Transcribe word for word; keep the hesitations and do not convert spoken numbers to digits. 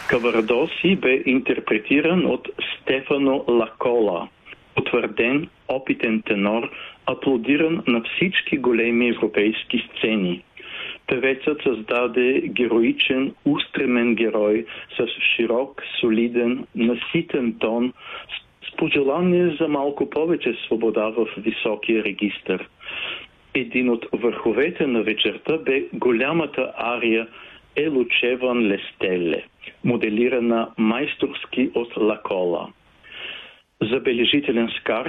Каварадоси бе интерпретиран от Стефано Лакола, утвърден, опитен тенор, аплодиран на всички големи европейски сцени. Певецът създаде героичен, устремен герой с широк, солиден, наситен тон, с пожелание за малко повече свобода в високия регистър. Един от върховете на вечерта бе голямата ария «Е лучеван ле стеле», моделирана майсторски от Лакола. Забележителен скар